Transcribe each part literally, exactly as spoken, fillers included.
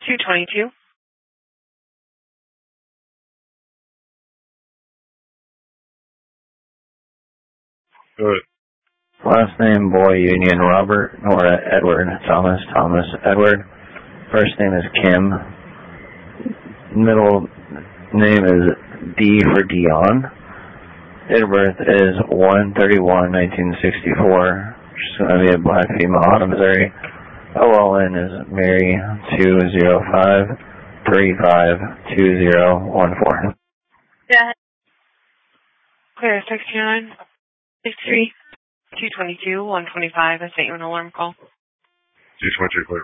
two twenty-two. Good. Last name, Boy Union Robert, Nora Edward, Thomas Thomas Edward. First name is Kim. Middle name is D for Dion. Date of birth is one thirty-one nineteen sixty-four. She's going to be a black female out of Missouri. O L N is Mary two zero five three five two zero one four. Yeah. Clear six two nine six three two twenty-two one twenty-five. I sent you an alarm call. two twenty-two clear.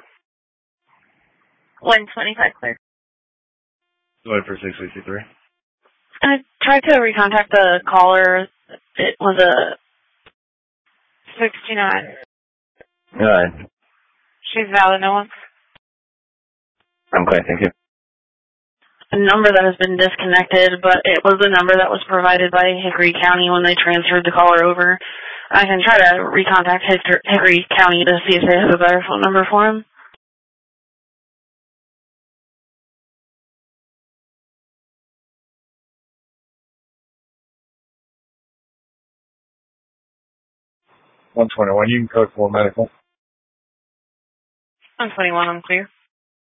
one twenty-five clear. Going for six sixty-three. I tried to recontact the caller. It was a sixty-nine. Good. She's valid, no one. I'm clear, thank you. A number that has been disconnected, but it was the number that was provided by Hickory County when they transferred the caller over. I can try to recontact Hickory County to see if they have a better phone number for him. one twenty-one, you can code for medical. one twenty-one, I'm clear.